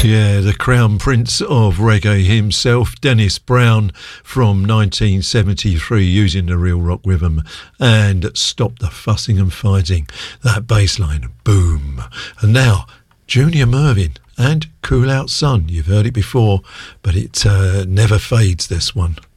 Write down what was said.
Yeah, the Crown Prince of Reggae himself, Dennis Brown, from 1973, using the real rock rhythm and Stop the Fussing and Fighting. That bass line, boom. And now, Junior Murvin and Cool Out Sun. You've heard it before, but it never fades, this one.